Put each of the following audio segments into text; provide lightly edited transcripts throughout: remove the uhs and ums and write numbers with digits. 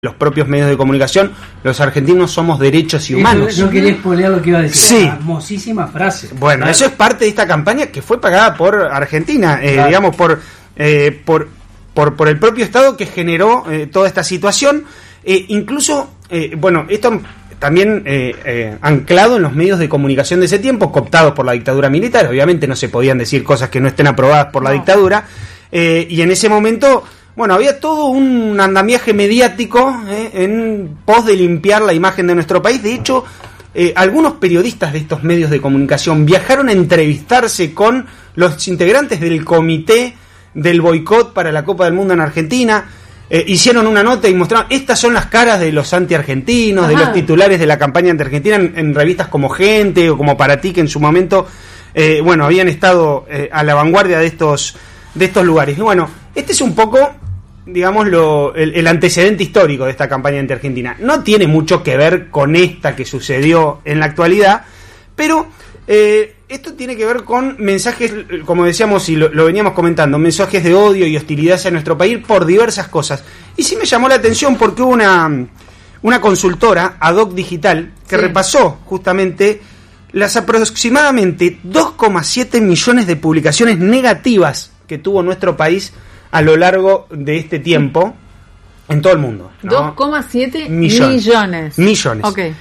los propios medios de comunicación, los argentinos somos derechos y humanos. Yo quería exponer lo que iba a decir. Sí. Hermosísima frase. Bueno, eso es parte de esta campaña que fue pagada por Argentina, Claro. digamos, por el propio Estado que generó toda esta situación. Incluso, bueno, esto también anclado en los medios de comunicación de ese tiempo, cooptados por la dictadura militar. Obviamente no se podían decir cosas que no estén aprobadas por la dictadura. Y en ese momento, bueno, había todo un andamiaje mediático en pos de limpiar la imagen de nuestro país. De hecho, algunos periodistas de estos medios de comunicación viajaron a entrevistarse con los integrantes del comité del boicot para la Copa del Mundo en Argentina. Hicieron una nota y mostraron, estas son las caras de los anti-argentinos, de los titulares de la campaña anti-argentina en revistas como Gente o como Para Ti, que en su momento, bueno, habían estado a la vanguardia de estos lugares. Y bueno, este es un poco, digamos, el antecedente histórico de esta campaña anti-argentina. No tiene mucho que ver con esta que sucedió en la actualidad, pero esto tiene que ver con mensajes, como decíamos y lo veníamos comentando, mensajes de odio y hostilidad hacia nuestro país por diversas cosas. Y sí me llamó la atención porque hubo una consultora, Ad-Hoc Digital, que repasó justamente las aproximadamente 2,7 millones de publicaciones negativas que tuvo nuestro país a lo largo de este tiempo en todo el mundo, ¿no? 2,7 millones. Okay.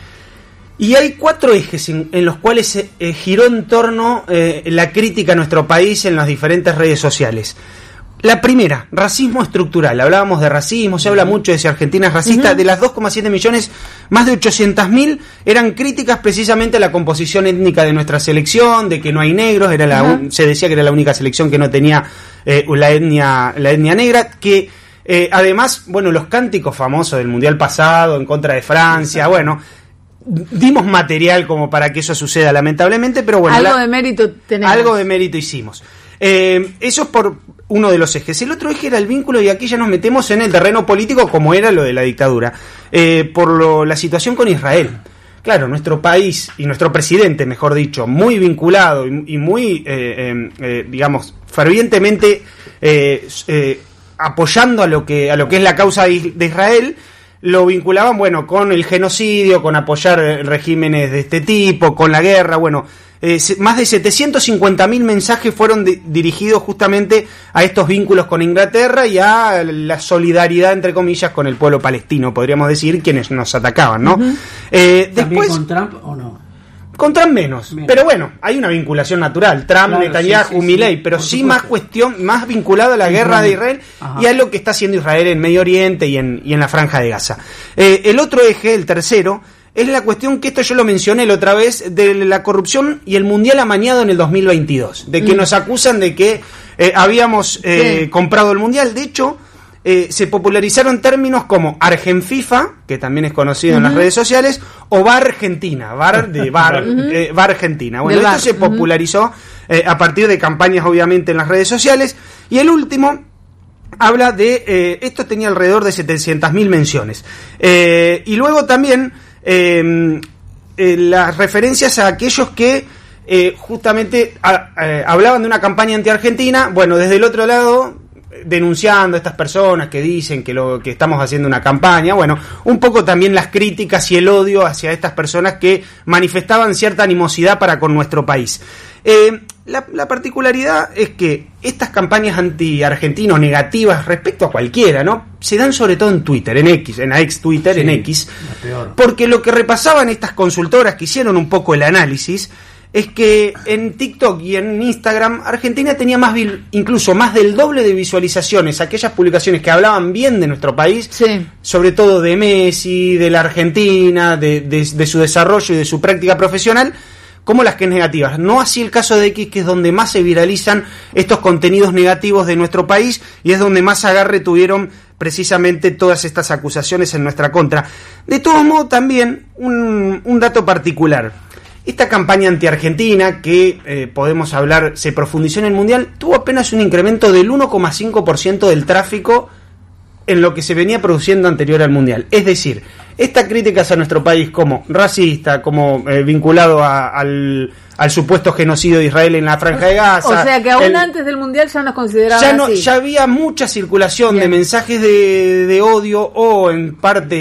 Y hay 4 ejes en los cuales giró en torno la crítica a nuestro país en las diferentes redes sociales. La primera, racismo estructural. Hablábamos de racismo, se habla mucho de si Argentina es racista. De las 2,7 millones, más de 800.000 eran críticas precisamente a la composición étnica de nuestra selección, de que no hay negros, se decía que era la única selección que no tenía la etnia negra, que además, bueno, los cánticos famosos del Mundial pasado en contra de Francia, bueno, dimos material como para que eso suceda, lamentablemente, pero bueno, algo de mérito tenemos. Algo de mérito hicimos. Eso es por uno de los ejes. El otro eje era el vínculo, y aquí ya nos metemos en el terreno político, como era lo de la dictadura, por la situación con Israel. Claro, nuestro país y nuestro presidente, mejor dicho, muy vinculado y muy, digamos, fervientemente apoyando a lo que es la causa de Israel. Lo vinculaban, bueno, con el genocidio, con apoyar regímenes de este tipo, con la guerra, bueno, más de 750.000 mensajes fueron dirigidos justamente a estos vínculos con Inglaterra y a la solidaridad, entre comillas, con el pueblo palestino, podríamos decir, quienes nos atacaban, ¿no? ¿También con Trump o no? Con Trump menos, pero bueno, hay una vinculación natural, Trump, claro, Netanyahu, Milei, pero sí más más vinculado a la guerra de Israel y a lo que está haciendo Israel en Medio Oriente y en la Franja de Gaza. El otro eje, el tercero, es la cuestión que esto yo lo mencioné la otra vez, de la corrupción y el Mundial amañado en el 2022, de que nos acusan de que habíamos comprado el Mundial. De hecho, se popularizaron términos como Argenfifa, que también es conocido en las redes sociales, o VAR Argentina, VAR Argentina. Bueno, esto se popularizó a partir de campañas, obviamente, en las redes sociales. Y el último habla de, esto tenía alrededor de 700.000 menciones. Y luego también las referencias a aquellos que justamente hablaban de una campaña anti-argentina, bueno, desde el otro lado, denunciando a estas personas que dicen que estamos haciendo una campaña, bueno, un poco también las críticas y el odio hacia estas personas que manifestaban cierta animosidad para con nuestro país. La particularidad es que estas campañas anti-argentinos negativas respecto a cualquiera, ¿no?, se dan sobre todo en Twitter, en ex Twitter, en X, porque lo que repasaban estas consultoras que hicieron un poco el análisis es que en TikTok y en Instagram Argentina tenía incluso más del doble de visualizaciones aquellas publicaciones que hablaban bien de nuestro país, sobre todo de Messi, de la Argentina, de su desarrollo y de su práctica profesional, como las que es negativas. No así el caso de X, que es donde más se viralizan estos contenidos negativos de nuestro país y es donde más agarre tuvieron precisamente todas estas acusaciones en nuestra contra. De todos modos, también un dato particular. Esta campaña anti-argentina, que podemos hablar, se profundizó en el Mundial, tuvo apenas un incremento del 1,5% del tráfico en lo que se venía produciendo anterior al Mundial. Es decir, esta crítica hacia nuestro país como racista, como vinculado al supuesto genocidio de Israel en la Franja de Gaza. O sea que aún antes del Mundial ya nos consideraban así. Ya había mucha circulación de mensajes de odio o en parte